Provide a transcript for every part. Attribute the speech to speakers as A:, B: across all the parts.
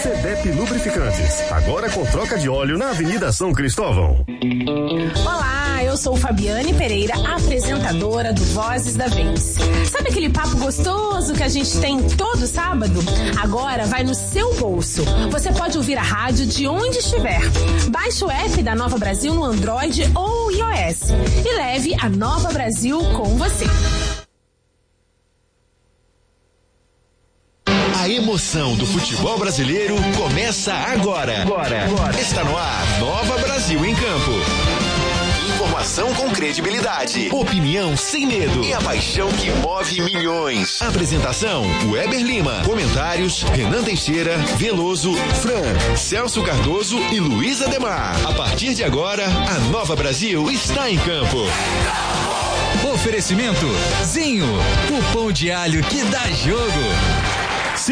A: CDEP Lubrificantes, agora com troca de óleo na Avenida São Cristóvão.
B: Olá, eu sou Fabiane Pereira, apresentadora do Vozes da Vez. Sabe aquele papo gostoso que a gente tem todo sábado? Agora vai no seu bolso. Você pode ouvir a rádio de onde estiver. Baixe o app da Nova Brasil no Android ou iOS e leve a Nova Brasil com você.
C: A emoção do futebol brasileiro começa agora. Está no ar, Nova Brasil em Campo. Informação com credibilidade, opinião sem medo e a paixão que move milhões. Apresentação, Weber Lima. Comentários, Renan Teixeira, Veloso, Fran, Celso Cardoso e Luiz Ademar. A partir de agora, a Nova Brasil está em campo.
D: Oferecimento, Zinho, o pão de alho que dá jogo.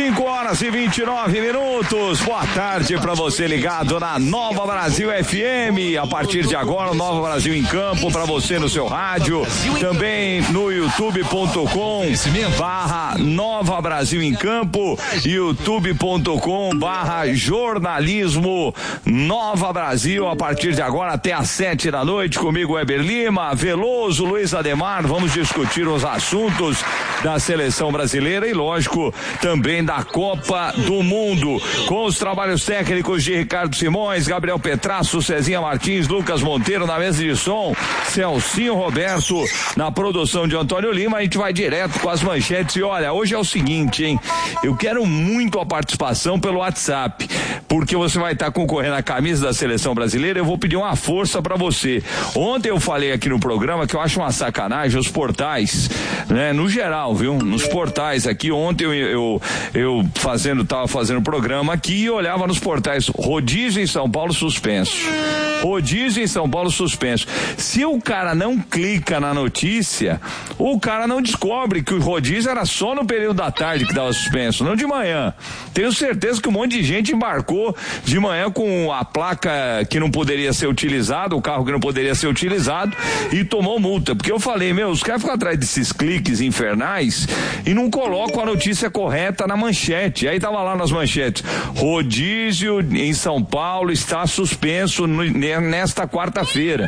E: 5h29. Boa tarde para você ligado na Nova Brasil FM. A partir de agora, Nova Brasil em Campo para você no seu rádio, também no youtube.com/Nova Brasil em Campo, youtube.com/jornalismo Nova Brasil. A partir de agora até às 7 da noite, comigo Weber Lima, Veloso, Luiz Ademar. Vamos discutir os assuntos da seleção brasileira e, lógico, também da Copa do Mundo, com os trabalhos técnicos de Ricardo Simões, Gabriel Petrasso, Cezinha Martins, Lucas Monteiro na mesa de som, Celcinho Roberto na produção de Antônio Lima. A gente vai direto com as manchetes e olha, hoje é o seguinte, hein? Eu quero muito a participação pelo WhatsApp, porque você vai estar concorrendo à camisa da seleção brasileira. Eu vou pedir uma força para você. Ontem eu falei aqui no programa que eu acho uma sacanagem os portais, né? No geral, viu? Nos portais aqui, ontem eu tava fazendo programa aqui e olhava nos portais, rodízio em São Paulo suspenso. Rodízio em São Paulo suspenso. Se o cara não clica na notícia, o cara não descobre que o rodízio era só no período da tarde que dava suspenso, não de manhã. Tenho certeza que um monte de gente embarcou de manhã com a placa que não poderia ser utilizada, o carro que não poderia ser utilizado e tomou multa. Porque eu falei, os caras ficam atrás desses cliques infernais e não colocam a notícia correta na manchete. Aí tava lá nas manchetes: rodízio em São Paulo está suspenso nesta quarta-feira.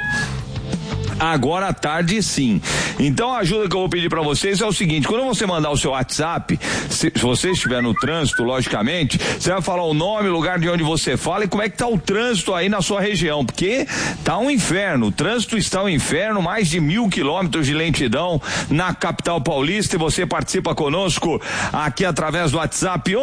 E: Agora à tarde, sim. Então a ajuda que eu vou pedir para vocês é o seguinte: quando você mandar o seu WhatsApp, se você estiver no trânsito, logicamente, você vai falar o nome, o lugar de onde você fala e como é que tá o trânsito aí na sua região, porque tá um inferno, o trânsito está um inferno, mais de 1.000 quilômetros de lentidão na capital paulista, e você participa conosco aqui através do WhatsApp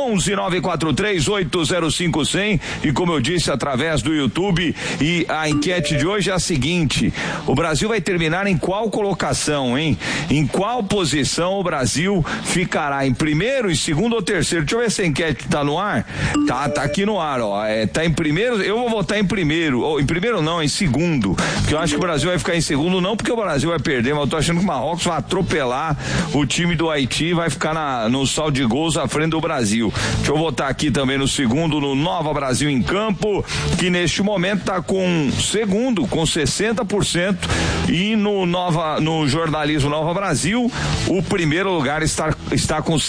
E: 11-943-805-100 e, como eu disse, através do YouTube. E a enquete de hoje é a seguinte: o Brasil vai terminar em qual colocação, hein? Em qual posição o Brasil ficará? Em primeiro, em segundo ou terceiro? Deixa eu ver se a enquete tá no ar. Tá aqui no ar, ó. Tá em primeiro, eu vou votar em primeiro. Ou em primeiro não, em segundo. Porque eu acho que o Brasil vai ficar em segundo, não porque o Brasil vai perder, mas eu tô achando que o Marrocos vai atropelar o time do Haiti e vai ficar no saldo de gols à frente do Brasil. Deixa eu votar aqui também no segundo, no Nova Brasil em Campo, que neste momento tá com segundo, com 60%. E no jornalismo Nova Brasil, o primeiro lugar está com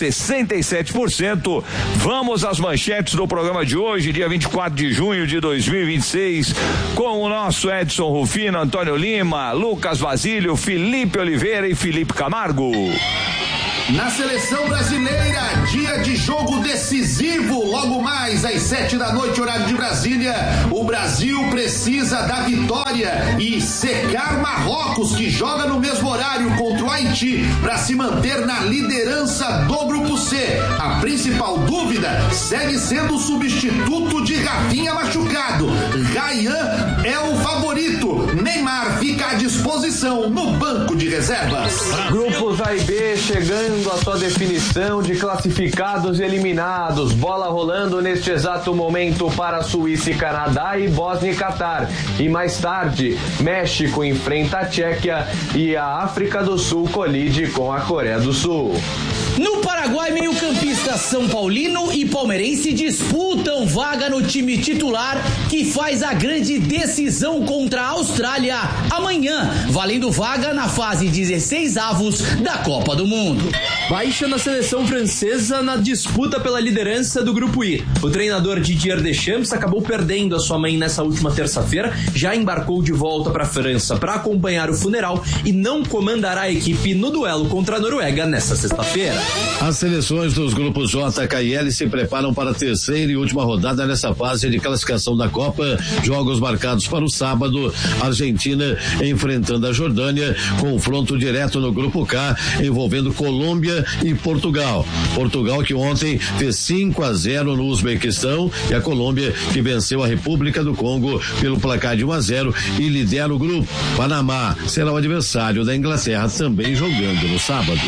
E: 67%. Vamos às manchetes do programa de hoje, dia 24 de junho de 2026, com o nosso Edson Rufino, Antônio Lima, Lucas Basílio, Felipe Oliveira e Felipe Camargo.
F: Na seleção brasileira, dia de jogo decisivo, logo mais às 7 da noite, horário de Brasília. O Brasil precisa da vitória e secar Marrocos, que joga no mesmo horário contra o Haiti, para se manter na liderança do Grupo C. A principal dúvida segue sendo o substituto de Rafinha machucado. Ryan é o favorito. Neymar fica à disposição no banco de reservas.
G: Grupos A e B chegando a sua definição de classificados e eliminados. Bola rolando neste exato momento para Suíça e Canadá e Bósnia e Catar. E mais tarde, México enfrenta a Tchequia e a África do Sul colide com a Coreia do Sul.
H: No Paraguai, meio-campista São Paulino e palmeirense disputam vaga no time titular que faz a grande decisão contra a Austrália amanhã, valendo vaga na fase 16avos da Copa do Mundo.
I: Baixa na seleção francesa na disputa pela liderança do Grupo I. O treinador Didier Deschamps acabou perdendo a sua mãe nessa última terça-feira, já embarcou de volta para a França para acompanhar o funeral e não comandará a equipe no duelo contra a Noruega nesta sexta-feira.
J: As seleções dos grupos J, K e L se preparam para a terceira e última rodada nessa fase de classificação da Copa. Jogos marcados para o sábado, Argentina enfrentando a Jordânia, confronto direto no grupo K envolvendo Colômbia e Portugal. Portugal que ontem fez 5-0 no Uzbequistão e a Colômbia que venceu a República do Congo pelo placar de 1-0 e lidera o grupo. Panamá será o adversário da Inglaterra também jogando no sábado.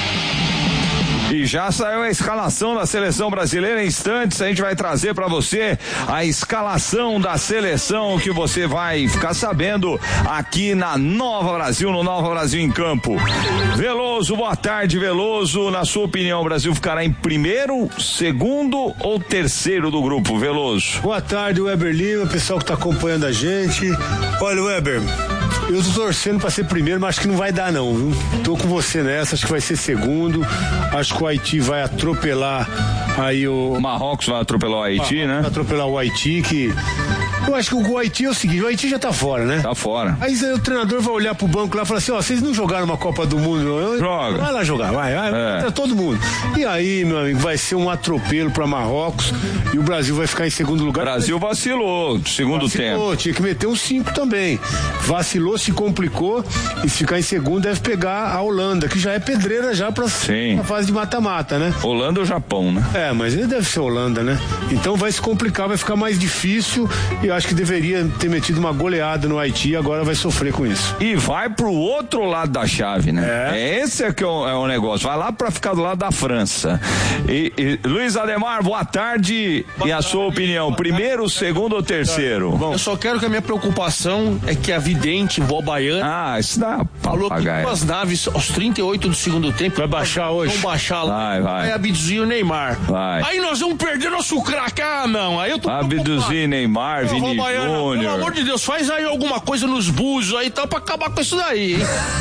E: E já saiu a escalação da seleção brasileira. Em instantes a gente vai trazer para você a escalação da seleção que você vai ficar sabendo aqui na Nova Brasil, no Nova Brasil em Campo. Veloso, boa tarde, Veloso. Na sua opinião, o Brasil ficará em primeiro, segundo ou terceiro do grupo, Veloso?
K: Boa tarde, Weber Lima, pessoal que está acompanhando a gente. Olha, Weber, eu tô torcendo para ser primeiro, mas acho que não vai dar não, viu? Tô com você nessa, acho que vai ser segundo. Acho que o Haiti vai atropelar aí o
E: Marrocos vai atropelar o Haiti, né?
K: Vai atropelar o Haiti, que eu acho que o Haiti é o seguinte, o Haiti já tá fora, né?
E: Tá fora.
K: Aí o treinador vai olhar pro banco lá e falar assim, ó, vocês não jogaram uma Copa do Mundo, não?
E: Joga.
K: Vai lá jogar, vai todo mundo. E aí, meu amigo, vai ser um atropelo pra Marrocos e o Brasil vai ficar em segundo lugar.
E: O Brasil vacilou, segundo tempo.
K: Tinha que meter um 5 também. Vacilou, se complicou e se ficar em segundo deve pegar a Holanda, que já é pedreira já pra fase de mata-mata, né?
E: Holanda ou Japão, né?
K: É, mas ele deve ser Holanda, né? Então vai se complicar, vai ficar mais difícil e eu acho que deveria ter metido uma goleada no Haiti e agora vai sofrer com isso.
E: E vai pro outro lado da chave, né? Esse é que é o negócio. Vai lá pra ficar do lado da França. E Luiz Ademar, boa tarde. E a sua opinião, primeiro, segundo ou terceiro?
L: Bom, eu só quero que a minha preocupação é que a vidente, vó baiana,
E: isso dá
L: falou que duas naves aos 38 do segundo tempo
K: vai baixar hoje.
L: Vão baixar lá. Vai abduzir o Neymar.
E: Vai.
L: Aí nós vamos perder nosso craque. Ah, não. Aí eu tô
E: abduzir Neymar, Vini Júnior.
L: Pelo amor de Deus, faz aí alguma coisa nos búzios aí, tá, pra acabar com isso daí, hein?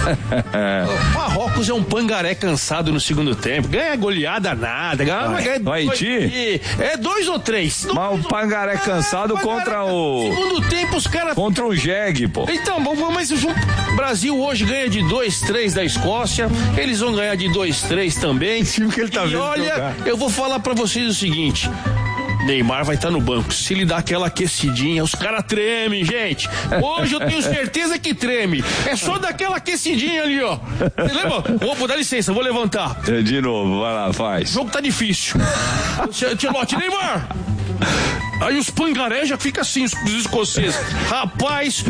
L: Marrocos é um pangaré cansado no segundo tempo. Ganha goleada nada.
E: No Haiti?
L: É 2 ou 3.
E: Mas o pangaré cansado contra o...
L: Segundo tempo os caras...
E: Contra o Jeg, pô.
L: Então, mas o Brasil hoje ganha de 2-3 da Escócia. Eles vão ganhar de 2-3 também.
K: Sim, que ele tá vendo.
L: Olha, eu vou falar pra vocês o seguinte... Neymar vai estar no banco. Se ele dá aquela aquecidinha, os caras tremem, gente. Hoje eu tenho certeza que treme. É só daquela aquecidinha ali, ó. Você lembra? Vou dar licença, vou levantar.
E: De novo, vai lá, faz.
L: O jogo tá difícil. Tchelote, Neymar! Aí os pangaré já ficam assim, os escoceses. Rapaz,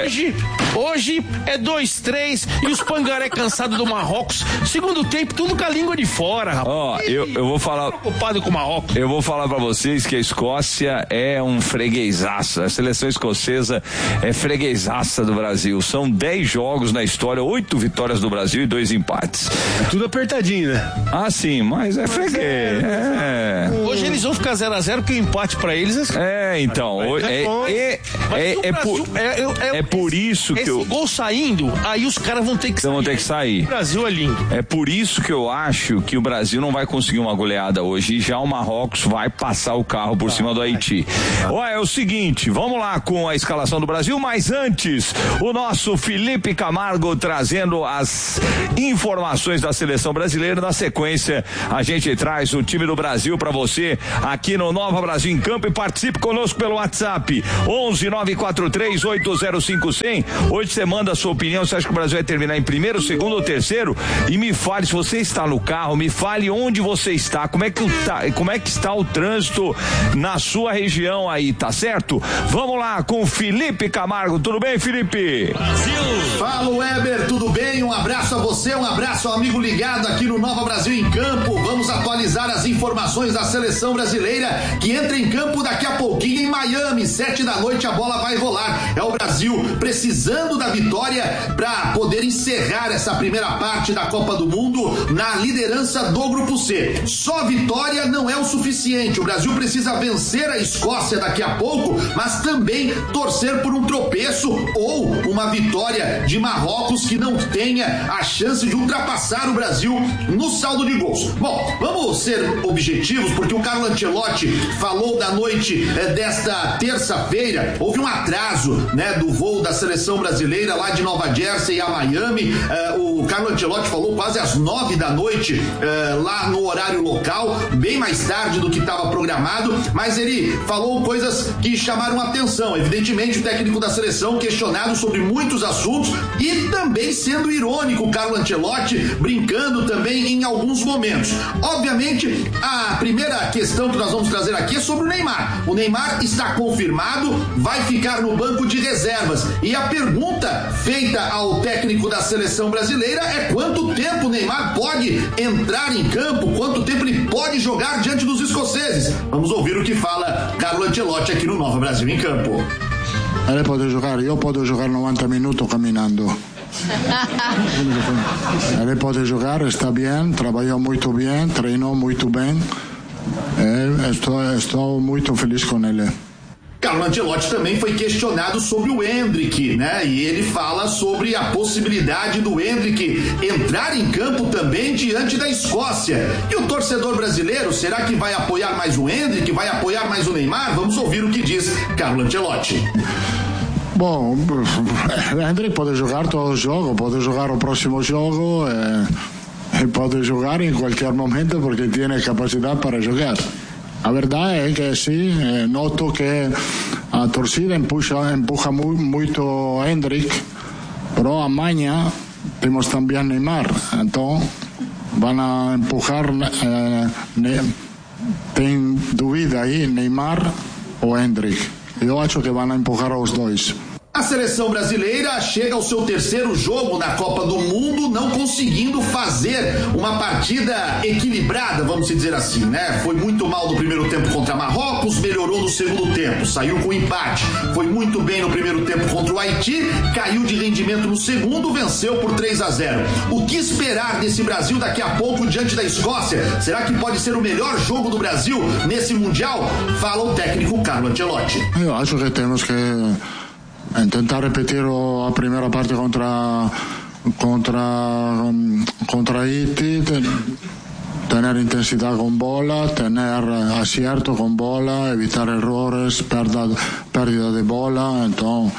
L: hoje é 2-3 e os pangaré cansados do Marrocos. Segundo tempo, tudo com a língua de fora, rapaz.
E: Ó, eu vou falar.
L: Preocupado com o Marrocos.
E: Eu vou falar pra vocês que a Escócia é um freguesaço. A seleção escocesa é freguesaça do Brasil. São 10 jogos na história, 8 vitórias do Brasil e 2 empates.
K: É tudo apertadinho, né?
E: Ah, sim, mas é freguês.
L: Hoje eles vão ficar 0-0 porque o empate pra eles
E: então, é por isso que
L: esse gol saindo, aí os caras vão ter que sair.
E: Vão ter que sair.
L: O Brasil é lindo.
E: É por isso que eu acho que o Brasil não vai conseguir uma goleada hoje e já o Marrocos vai passar o carro por cima do Haiti. Olha, é o seguinte, vamos lá com a escalação do Brasil, mas antes, o nosso Felipe Camargo trazendo as informações da seleção brasileira. Na sequência, a gente traz o time do Brasil pra você aqui no Nova Brasil em Campo e participe conosco pelo WhatsApp 11-943-805-100. Hoje você manda a sua opinião, você acha que o Brasil vai terminar em primeiro, segundo ou terceiro? E me fale, se você está no carro, me fale onde você está, como é que está o trânsito na sua região aí, tá certo? Vamos lá com o Felipe Camargo, tudo bem, Felipe?
F: Brasil! Fala, Weber, tudo bem? Um abraço a você, um abraço ao amigo ligado aqui no Nova Brasil em Campo. Vamos atualizar as informações da seleção brasileira que entra em campo daqui a pouquinho em Miami, 7h a bola vai rolar. É o Brasil precisando da vitória para poder encerrar essa primeira parte da Copa do Mundo na liderança do Grupo C. Só vitória não é o suficiente. O Brasil precisa vencer a Escócia daqui a pouco, mas também torcer por um tropeço ou uma vitória de Marrocos que não tenha a chance de ultrapassar o Brasil no saldo de gols. Bom, vamos ser objetivos, porque o Carlo Ancelotti falou da noite desta terça-feira. Houve um atraso, né, do voo da seleção brasileira lá de Nova Jersey a Miami. O Carlo Ancelotti falou quase às 9h lá no horário local, bem mais tarde do que estava programado, mas ele falou coisas que chamaram atenção. Evidentemente, o técnico da seleção questionado sobre muitos assuntos e também sendo irônico, o Carlo Ancelotti brincando também em alguns momentos. Obviamente, a primeira questão que nós vamos trazer aqui é sobre o Neymar. O Neymar está confirmado, vai ficar no banco de reservas. E a pergunta feita ao técnico da seleção brasileira é quanto tempo o Neymar pode entrar em campo, quanto tempo ele pode jogar diante dos escoceses. Vamos ouvir o que fala Carlo Ancelotti aqui no Nova Brasil em Campo.
M: Ele pode jogar, eu posso jogar 90 minutos caminhando. Ele pode jogar, está bem, trabalhou muito bem, treinou muito bem. Estou muito feliz com ele.
F: Carlo Ancelotti também foi questionado sobre o Endrick, né? E ele fala sobre a possibilidade do Endrick entrar em campo também diante da Escócia. E o torcedor brasileiro, será que vai apoiar mais o Endrick? Vai apoiar mais o Neymar? Vamos ouvir o que diz Carlo Ancelotti.
M: Bom, Endrick pode jogar todo o jogo, pode jogar o próximo jogo, pode jogar em qualquer momento porque tem capacidade para jogar. A verdade é que sim, noto que a torcida empuja muito Endrick, pero amanhã temos também Neymar, então vão empujar, tem dúvida aí, Neymar ou Endrick. Eu acho que vão empujar os dois.
F: A seleção brasileira chega ao seu terceiro jogo na Copa do Mundo, não conseguindo fazer uma partida equilibrada, vamos dizer assim, né? Foi muito mal no primeiro tempo contra Marrocos, melhorou no segundo tempo, saiu com empate. Foi muito bem no primeiro tempo contra o Haiti, caiu de rendimento no segundo, venceu por 3-0. O que esperar desse Brasil daqui a pouco diante da Escócia? Será que pode ser o melhor jogo do Brasil nesse Mundial? Fala o técnico Carlo Ancelotti.
M: Eu acho que temos que tentar repetir a primeira parte contra Haiti, tener intensidad con bola, tener acierto con bola, evitar errores, pérdida de bola. Entonces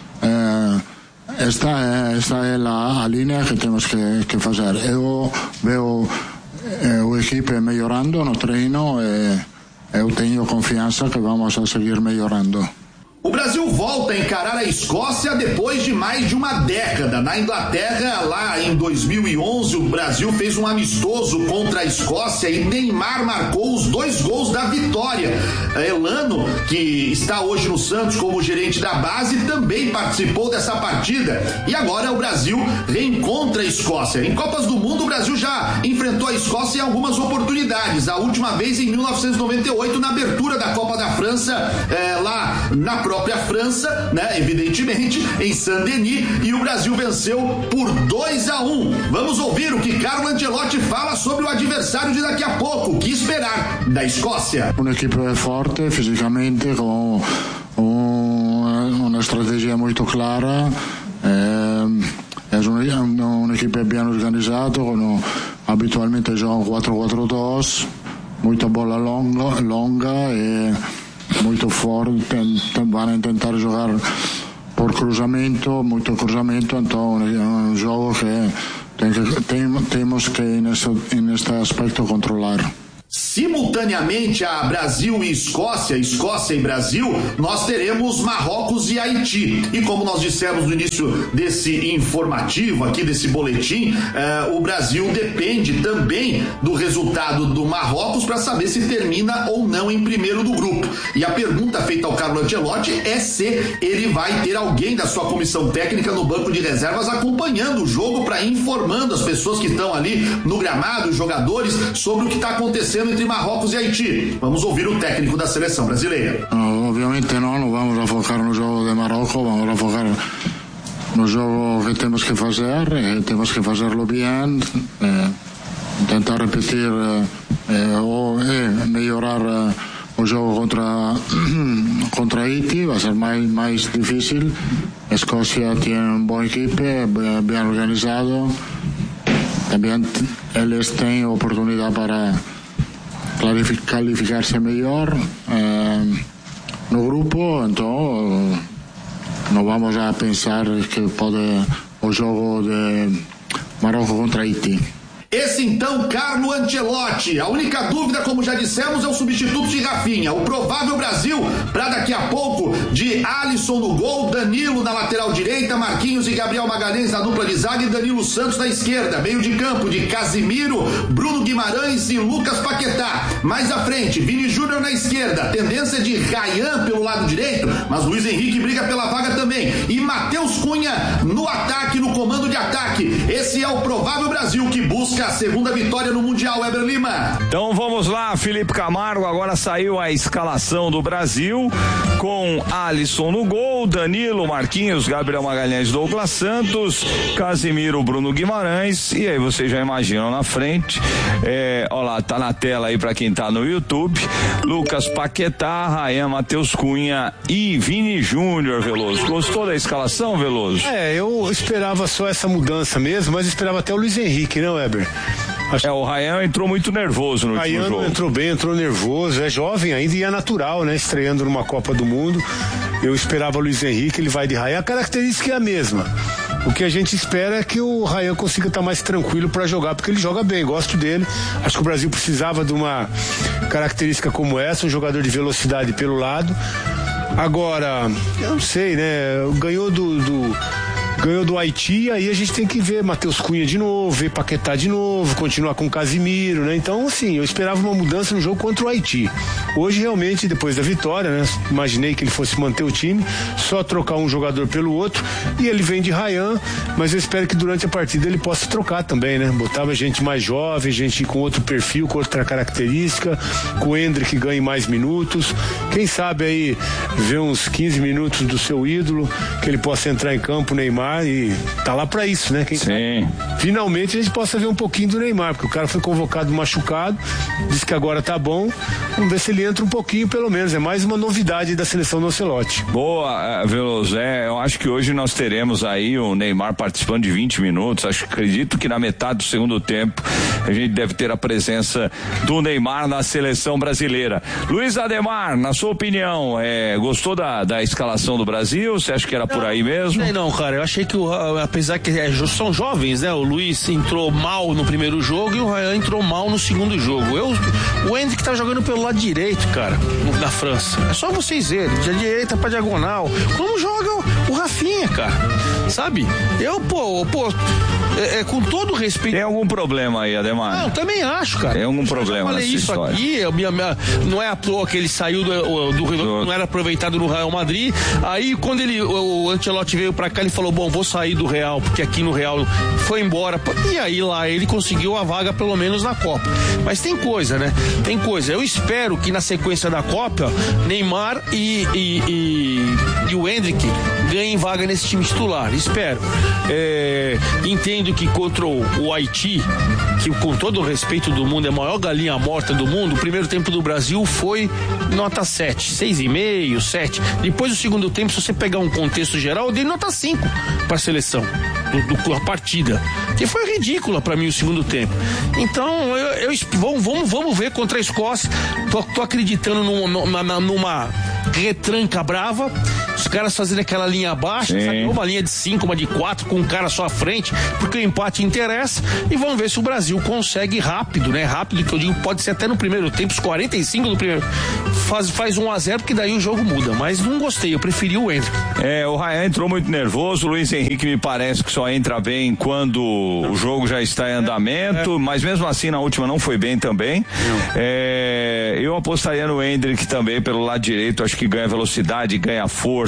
M: esta es la línea que tenemos que hacer. Yo veo el equipo mejorando no treino e eu tenho confiança que vamos a seguir melhorando.
F: O Brasil volta a encarar a Escócia depois de mais de uma década. Na Inglaterra, lá em 2011, o Brasil fez um amistoso contra a Escócia e Neymar marcou os 2 gols da vitória. Elano, que está hoje no Santos como gerente da base, também participou dessa partida. E agora o Brasil reencontra a Escócia. Em Copas do Mundo, o Brasil já enfrentou a Escócia em algumas oportunidades. A última vez em 1998, na abertura da Copa da França, lá na própria França, né, evidentemente, em Saint-Denis, e o Brasil venceu por 2-1. Vamos ouvir o que Carlo Ancelotti fala sobre o adversário de daqui a pouco. O que esperar da Escócia?
M: Uma equipe forte fisicamente, com uma estratégia muito clara. É uma equipe bem organizada, habitualmente jogam 4-4-2, muita bola longa e muito forte, vão tentar jogar por cruzamento, muito cruzamento, então é um jogo que temos que neste aspecto controlar.
F: Simultaneamente a Brasil e Escócia e Brasil, nós teremos Marrocos e Haiti. E como nós dissemos no início desse informativo aqui, desse boletim, o Brasil depende também do resultado do Marrocos para saber se termina ou não em primeiro do grupo. E a pergunta feita ao Carlo Ancelotti é se ele vai ter alguém da sua comissão técnica no banco de reservas acompanhando o jogo para informando as pessoas que estão ali no gramado, os jogadores, sobre o que está acontecendo extremo entre Marrocos e Haiti. Vamos ouvir o técnico da seleção brasileira.
M: Obviamente não vamos a focar no jogo de Marrocos, vamos a focar no jogo que temos que fazer, temos que fazê-lo bem, tentar repetir ou melhorar o jogo contra Haiti. Vai ser mais difícil. A Escócia tem uma boa equipe, bem organizado. Também eles têm oportunidade para qualificar-se melhor no grupo, então não vamos a pensar que pode o jogo de Marrocos contra Haiti.
F: Esse então, Carlo Ancelotti. A única dúvida, como já dissemos, é o substituto de Rafinha. O provável Brasil, para daqui a pouco, de Alisson no gol, Danilo na lateral direita, Marquinhos e Gabriel Magalhães na dupla de zaga e Danilo Santos na esquerda. Meio de campo de Casimiro, Bruno Guimarães e Lucas Paquetá. Mais à frente, Vini Júnior na esquerda. Tendência de Ryan pelo lado direito, mas Luiz Henrique briga pela vaga também. E Matheus Cunha no ataque, no comando de ataque. Esse é o provável Brasil que busca a segunda vitória no Mundial, Weber Lima.
E: Então vamos lá, Felipe Camargo. Agora saiu a escalação do Brasil com Alisson no gol, Danilo, Marquinhos, Gabriel Magalhães, Douglas Santos, Casimiro, Bruno Guimarães. E aí vocês já imaginam na frente, olha lá, tá na tela aí pra quem tá no YouTube, Lucas Paquetá, Ryan, Matheus Cunha e Vini Júnior. Veloso, gostou da escalação, Veloso?
K: Eu esperava só essa mudança mesmo, mas esperava até o Luiz Henrique, não, Weber?
E: O Ryan entrou muito nervoso no último jogo.
K: Ryan entrou bem, entrou nervoso, é jovem ainda e é natural, né? Estreando numa Copa do Mundo. Eu esperava o Luiz Henrique, ele vai de Ryan. A característica é a mesma. O que a gente espera é que o Ryan consiga estar mais tranquilo para jogar, porque ele joga bem, gosto dele. Acho que o Brasil precisava de uma característica como essa, um jogador de velocidade pelo lado. Agora, eu não sei, né? Ganhou do Haiti, aí a gente tem que ver Matheus Cunha de novo, ver Paquetá de novo, continuar com o Casimiro, né? Então, assim, eu esperava uma mudança no jogo contra o Haiti. Hoje, realmente, depois da vitória, né? Imaginei que ele fosse manter o time, só trocar um jogador pelo outro, e ele vem de Ryan, mas eu espero que durante a partida ele possa trocar também, né? Botava gente mais jovem, gente com outro perfil, com outra característica, com o Endrick que ganhe mais minutos, quem sabe aí ver uns 15 minutos do seu ídolo, que ele possa entrar em campo, Neymar, e tá lá pra isso, né? Quem sabe, finalmente a gente possa ver um pouquinho do Neymar, porque o cara foi convocado machucado, disse que agora tá bom, vamos ver se ele entra um pouquinho pelo menos, é mais uma novidade da seleção do Ancelotti.
E: Boa, Veloso, eu acho que hoje nós teremos aí o Neymar participando de 20 minutos, acredito que na metade do segundo tempo a gente deve ter a presença do Neymar na seleção brasileira. Luiz Ademar, na sua opinião, gostou da escalação do Brasil? Você acha que era por aí mesmo?
L: Não, cara, eu achei que apesar que são jovens, né? O Luiz entrou mal no primeiro jogo e o Ryan entrou mal no segundo jogo. O Endrick tá jogando pelo lado direito, cara, da França. É só vocês verem, de direita pra diagonal. Como joga o Rafinha, cara? Sabe? Com todo respeito.
E: Tem algum problema aí, Ademar?
L: Não, também acho, cara.
E: Tem algum problema nessa história?
L: Aqui, não é à toa que ele saiu não era aproveitado no Real Madrid. Aí quando o Ancelotti veio pra cá, ele falou, vou sair do Real, porque aqui no Real foi embora. E aí lá ele conseguiu a vaga pelo menos na Copa. Mas tem coisa, né? Tem coisa. Eu espero que na sequência da Copa, Neymar e o Endrick ganhem vaga nesse time titular. Espero. Entendo que contra o Haiti, que com todo o respeito do mundo é a maior galinha morta do mundo, o primeiro tempo do Brasil foi nota 7, 6,5, 7. Depois do segundo tempo, se você pegar um contexto geral, eu dei nota 5 para a seleção da partida, que foi ridícula para mim o segundo tempo. Então vamos ver contra a Escócia. Tô acreditando numa retranca brava, os caras fazendo aquela linha baixa, sabe? Uma linha de 5, uma de 4, com um cara só à frente, porque o empate interessa, e vamos ver se o Brasil consegue rápido, né? Rápido, que eu digo, pode ser até no primeiro tempo, os 45 do primeiro, faz 1-0, porque daí o jogo muda, mas não gostei, eu preferi o Endrick.
E: O Ryan entrou muito nervoso, o Luiz Henrique me parece que só entra bem quando o jogo já está em andamento, mas mesmo assim na última não foi bem também. Eu apostaria no Endrick também pelo lado direito, acho que ganha velocidade, ganha força,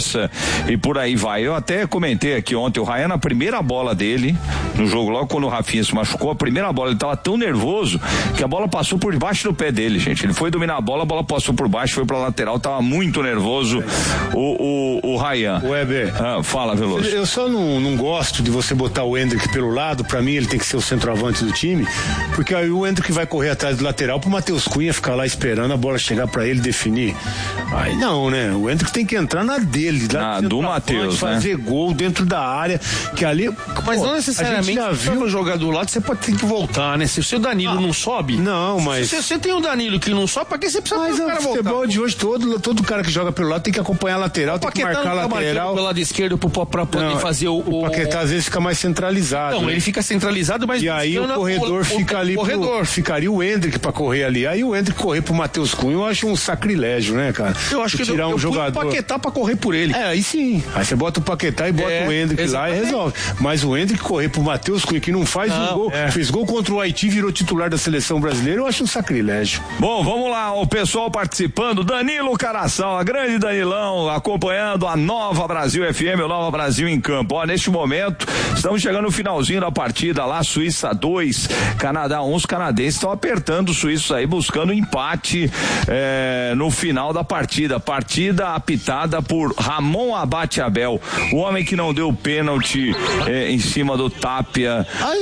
E: cabeça e por aí vai. Eu até comentei aqui ontem, o Ryan, a primeira bola dele no jogo, logo quando o Rafinha se machucou, a primeira bola, ele tava tão nervoso que a bola passou por debaixo do pé dele, gente. Ele foi dominar a bola passou por baixo, foi pra lateral, tava muito nervoso o Ryan.
K: Weber.
E: Fala, Veloso.
K: Eu só não gosto de você botar o Endrick pelo lado, pra mim ele tem que ser o centroavante do time, porque aí o Endrick vai correr atrás do lateral pro Matheus Cunha ficar lá esperando a bola chegar pra ele definir. Aí não, né? O Endrick tem que entrar na dele,
E: do Matheus,
K: fazer gol dentro da área, que ali...
L: Mas não necessariamente, já viu jogar do lado, você pode ter que voltar, né? Se o seu Danilo não sobe...
K: Não, mas...
L: Se você tem um Danilo que não sobe, pra que você precisa
K: o cara voltar? Futebol de hoje, todo cara que joga pelo lado tem que acompanhar a lateral, tem que marcar a lateral.
L: Pelo lado esquerdo pra poder fazer o
K: Paquetá às vezes fica mais centralizado.
L: Não,
K: né?
L: Ele fica centralizado, mas...
K: E aí o corredor fica ali... Ficaria o Endrick pra correr ali. Aí o Endrick correr pro Matheus Cunha, eu acho um sacrilégio, né, cara?
L: Eu acho que
K: tirar um jogador...
L: o Paquetá pra correr por ele.
K: Aí sim. Aí você bota o Paquetá e bota o Endrick lá e resolve. Mas o Endrick correr pro Matheus Cunha, que não faz um gol, fez gol contra o Haiti, virou titular da seleção brasileira, eu acho um sacrilégio.
E: Bom, vamos lá, o pessoal participando, Danilo Caração, a grande Danilão, acompanhando a Nova Brasil FM, o Nova Brasil em campo. Ó, neste momento, estamos chegando no finalzinho da partida lá, Suíça 2, Canadá 1, os canadenses estão apertando os suíços aí, buscando empate no final da partida apitada por Ramon Abate Abel, o homem que não deu pênalti em cima do Tapia.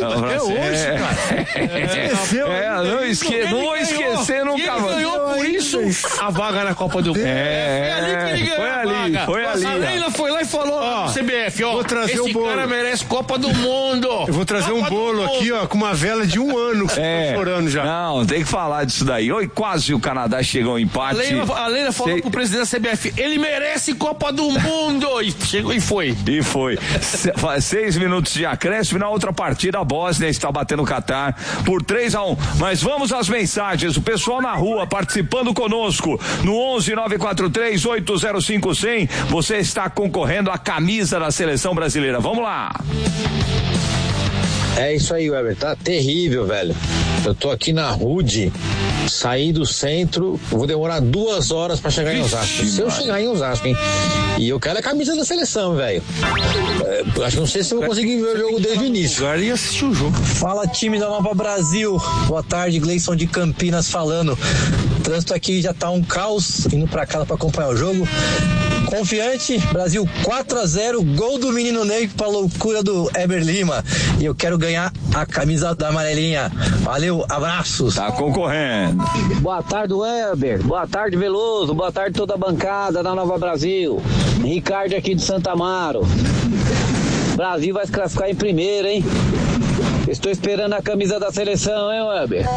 E: Não vou esquecer nunca mais.
L: Ele ganhou por isso a vaga na Copa do Mundo.
E: Foi ali.
L: A Leila foi lá e falou CBF,
K: vou trazer esse
L: cara merece Copa do Mundo.
K: Eu vou trazer um bolo aqui, com uma vela de 1 ano que você tá chorando já.
E: Não, tem que falar disso daí. Quase o Canadá chegou ao empate.
L: A Leila falou pro presidente da CBF, ele merece Copa do Mundo. E chegou e foi.
E: 6 minutos de acréscimo. Na outra partida, a Bósnia está batendo o Catar por 3-1. Mas vamos às mensagens. O pessoal na rua participando conosco no 11-943-805-100. Você está concorrendo à camisa da seleção brasileira. Vamos lá.
N: É isso aí, Weber, tá terrível, velho. Eu tô aqui na Rude, saí do centro, vou demorar 2 horas pra chegar em Osasco. Se eu chegar em Osasco, hein? E eu quero a camisa da seleção, velho. Acho que não sei se eu vou conseguir ver o jogo desde o início.
L: Agora ia assistir o jogo.
N: Fala, time da Nova Brasil. Boa tarde, Gleison de Campinas falando. O trânsito aqui já tá um caos, indo pra casa pra acompanhar o jogo. Confiante, Brasil 4-0, gol do menino Ney pra loucura do Eber Lima. E eu quero ganhar a camisa da amarelinha. Valeu, abraços.
E: Tá concorrendo.
O: Boa tarde, Weber. Boa tarde, Veloso. Boa tarde, toda a bancada da Nova Brasil. Ricardo aqui de Santa Amaro. Brasil vai se classificar em primeiro, hein? Estou esperando a camisa da seleção, hein, Weber?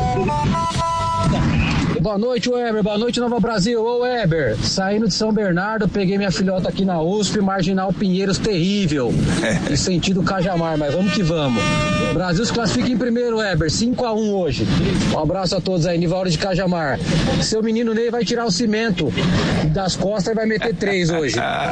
P: Boa noite, Weber. Boa noite, Nova Brasil. Ô, Weber, saindo de São Bernardo, peguei minha filhota aqui na USP, Marginal Pinheiros, terrível. Em sentido Cajamar, mas vamos que vamos. O Brasil se classifica em primeiro, Weber, 5-1 hoje. Um abraço a todos aí, Nivaldo de Cajamar. Seu menino Ney vai tirar o cimento das costas e vai meter 3 hoje.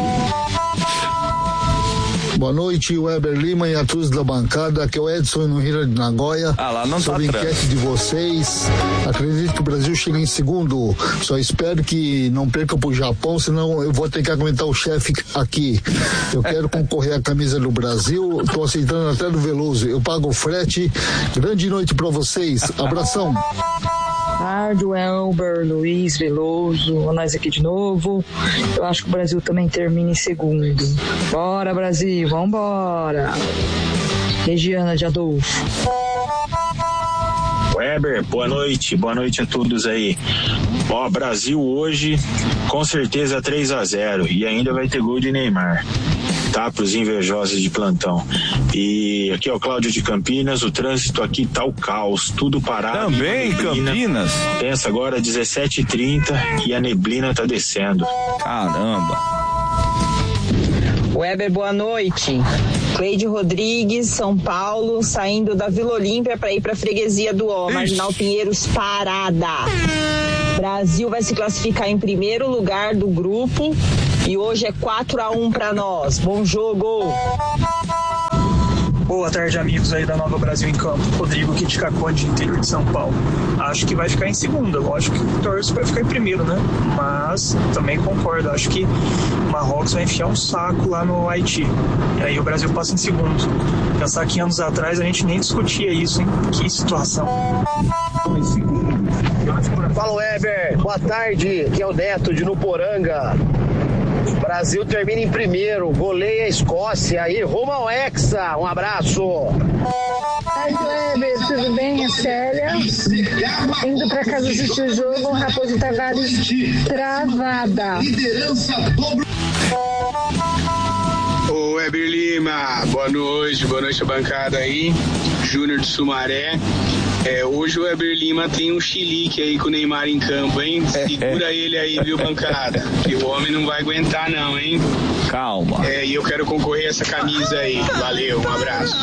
Q: Boa noite, Weber Lima e a todos da bancada. Aqui é o Edson no Rio de Nagoya. Sobre a enquete de vocês, acredito que o Brasil chegue em segundo. Só espero que não perca pro Japão, senão eu vou ter que aguentar o chefe aqui. Eu quero concorrer à camisa do Brasil. Tô aceitando até do Veloso. Eu pago o frete. Grande noite pra vocês. Abração.
R: Tarde, Elber, Luiz, Veloso, nós aqui de novo. Eu acho que o Brasil também termina em segundo. Bora, Brasil, vambora. Regiana de Adolfo.
S: Weber, boa noite a todos aí. Ó, Brasil hoje, com certeza 3-0 e ainda vai ter gol de Neymar. Tá, pros invejosos de plantão. E aqui é o Cláudio de Campinas, o trânsito aqui tá o caos, tudo parado.
E: Também Campinas?
S: Pensa agora, 17h30 e a neblina tá descendo.
E: Caramba.
T: Weber, boa noite. Cleide Rodrigues, São Paulo, saindo da Vila Olímpia para ir para a freguesia do O, Marginal Pinheiros, parada. Brasil vai se classificar em primeiro lugar do grupo e hoje é 4-1 para nós. Bom jogo.
U: Boa tarde, amigos aí da Nova Brasil em Campo. Rodrigo aqui de Caconde, interior de São Paulo. Acho que vai ficar em segunda, lógico que torço vai ficar em primeiro, né? Mas também concordo, acho que o Marrocos vai enfiar um saco lá no Haiti. E aí o Brasil passa em segundo. Pensar que anos atrás a gente nem discutia isso, hein? Que situação.
V: Fala, Weber. Boa tarde. Aqui é o Neto de Nuporanga. Brasil termina em primeiro, goleia a Escócia e rumo ao Hexa. Um abraço.
W: Oi, Weber, tudo bem? É Célia. Indo pra casa assistir o jogo, Raposo Tavares travada.
X: Ô Weber Lima, boa noite a bancada aí. Júnior de Sumaré. Hoje o Weber Lima tem um chilique aí com o Neymar em campo, hein? Segura ele aí, viu, bancada? Que o homem não vai aguentar não, hein?
E: Calma.
X: E eu quero concorrer a essa camisa aí. Valeu, um abraço.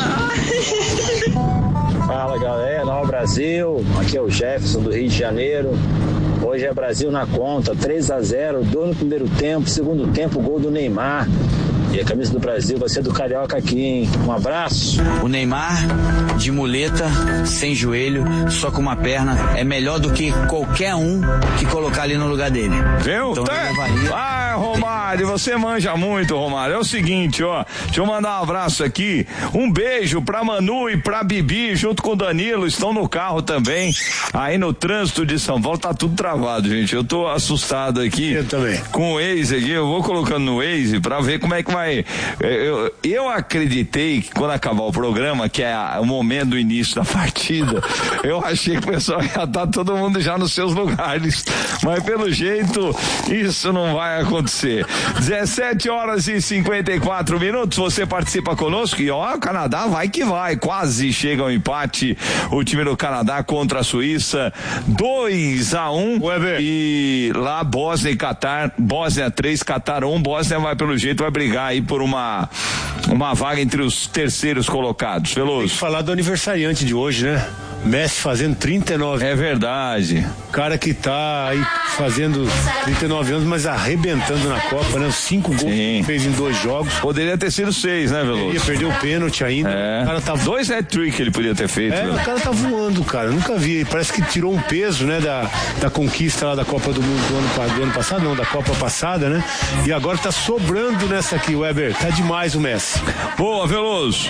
O: Fala, galera, Nova Brasil. Aqui é o Jefferson do Rio de Janeiro. Hoje é Brasil na conta, 3-0, dor no primeiro tempo, segundo tempo, gol do Neymar. E a camisa do Brasil vai ser do Carioca aqui, hein? Um abraço.
H: O Neymar, de muleta, sem joelho, só com uma perna, é melhor do que qualquer um que colocar ali no lugar dele.
E: Viu?
H: Então,
E: Romário, você manja muito, Romário. É o seguinte, ó, deixa eu mandar um abraço aqui, um beijo pra Manu e pra Bibi, junto com o Danilo, estão no carro também, aí no trânsito de São Paulo, tá tudo travado, gente, eu tô assustado aqui.
K: Eu também.
E: Com o Waze aqui, eu vou colocando no Waze pra ver como é que vai. Eu acreditei que quando acabar o programa, que é o momento do início da partida, eu achei que o pessoal ia estar todo mundo já nos seus lugares, mas pelo jeito isso não vai acontecer. 17h54, você participa conosco e ó, o Canadá vai que vai, quase chega ao empate, o time do Canadá contra a Suíça, 2-1, e lá Bósnia e Catar, Bósnia 3, Catar 1, Bósnia vai pelo jeito, vai brigar aí por uma vaga entre os terceiros colocados. Veloso.
K: Tem que falar do aniversariante de hoje, né? Messi fazendo 39.
E: É verdade.
K: Cara que tá aí fazendo 39 anos, mas arrebentando na Copa, né? 5 gols que fez em 2 jogos.
E: Poderia ter sido 6, né, Veloso?
K: Ele perdeu o pênalti ainda.
E: O cara tá 2 hat-trick ele podia ter feito.
K: O cara tá voando, cara. Nunca vi. Parece que tirou um peso, né, da conquista lá da Copa do Mundo do ano passado, não, da Copa passada, né? E agora tá sobrando nessa aqui, Weber. Tá demais o Messi.
E: Boa, Veloso.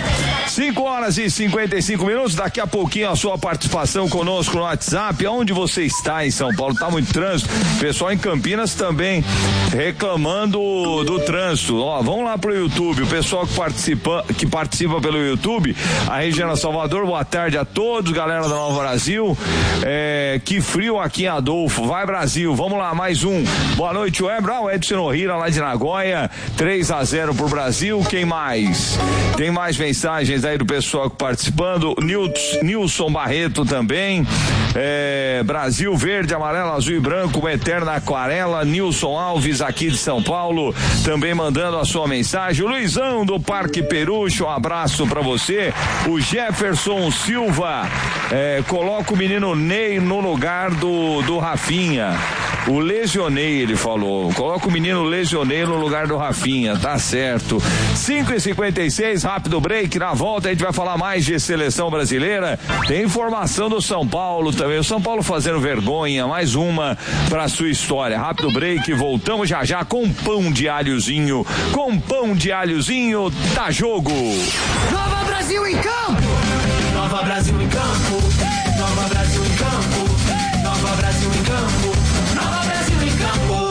E: 5h55, daqui a pouquinho a sua participação conosco no WhatsApp. Onde você está em São Paulo? Tá muito trânsito. Pessoal em Campinas também reclamando do trânsito. Ó, vamos lá pro YouTube. O pessoal que participa pelo YouTube, a Regina Salvador, boa tarde a todos, galera da Nova Brasil. Que frio aqui em Adolfo. Vai, Brasil. Vamos lá, mais um. Boa noite, Weber. O Edson Ohira lá de Nagoya. 3-0 pro Brasil. Quem mais? Tem mais mensagens aí do pessoal participando. Nilson Barreto também. Brasil verde, amarelo, azul e branco, uma eterna aquarela. Nilson Alves aqui de São Paulo também mandando a sua mensagem. O Luizão do Parque Perucho, um abraço pra você. O Jefferson Silva coloca o menino Ney no lugar do Rafinha. O lesionei, ele falou. Coloca o menino lesionei no lugar do Rafinha, tá certo. 5h56, rápido break. Na volta a gente vai falar mais de seleção brasileira. Tem informação do São Paulo também. O São Paulo fazendo vergonha, mais uma pra sua história. Rápido break, voltamos já com pão de alhozinho. Com pão de alhozinho, tá jogo.
H: Nova Brasil em campo!
Y: Nova Brasil em campo! Nova Brasil em campo! Nova Brasil em campo! Nova Brasil em campo!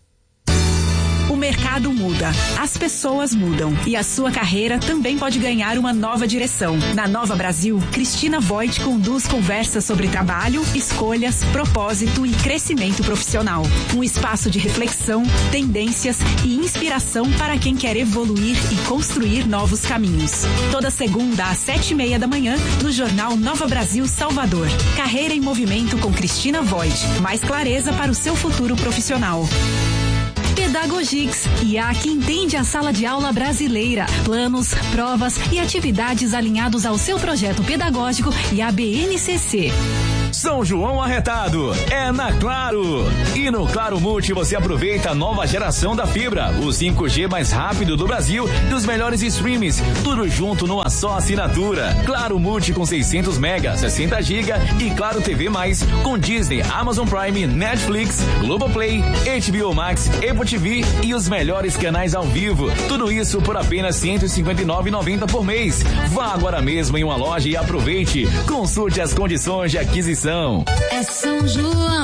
B: O mercado muda, as pessoas mudam e a sua carreira também pode ganhar uma nova direção. Na Nova Brasil, Cristina Voigt conduz conversas sobre trabalho, escolhas, propósito e crescimento profissional. Um espaço de reflexão, tendências e inspiração para quem quer evoluir e construir novos caminhos. Toda segunda às 7h30 da manhã, no Jornal Nova Brasil Salvador. Carreira em movimento com Cristina Voigt. Mais clareza para o seu futuro profissional. Pedagogix, IA que entende a sala de aula brasileira, planos, provas e atividades alinhados ao seu projeto pedagógico e a BNCC.
A: São João arretado é na Claro. E no Claro Multi você aproveita a nova geração da fibra, o 5G mais rápido do Brasil e os melhores streams, tudo junto numa só assinatura. Claro Multi com 600 mega, 60 GB e Claro TV Mais com Disney, Amazon Prime, Netflix, Globoplay, HBO Max, Apple TV e os melhores canais ao vivo. Tudo isso por apenas R$ 159,90 por mês. Vá agora mesmo em uma loja e aproveite. Consulte as condições de aquisição.
C: É São João.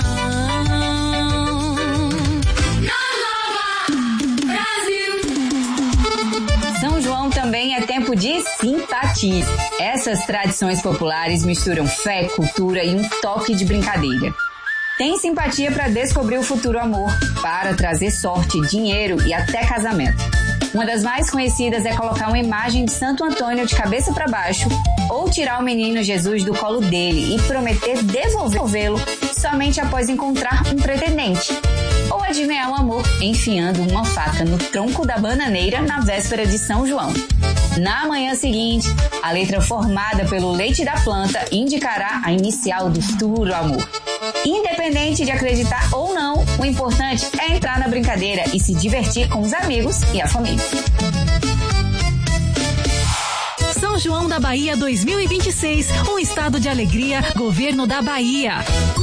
D: São João também é tempo de simpatia. Essas tradições populares misturam fé, cultura e um toque de brincadeira. Tem simpatia para descobrir o futuro amor, para trazer sorte, dinheiro e até casamento. Uma das mais conhecidas é colocar uma imagem de Santo Antônio de cabeça para baixo ou tirar o menino Jesus do colo dele e prometer devolvê-lo somente após encontrar um pretendente. Ou adivinhar o amor enfiando uma faca no tronco da bananeira na véspera de São João. Na manhã seguinte, a letra formada pelo leite da planta indicará a inicial do futuro amor. Independente de acreditar ou não, o importante é entrar na brincadeira e se divertir com os amigos e a família.
C: São João da Bahia 2026, um estado de alegria, Governo da Bahia.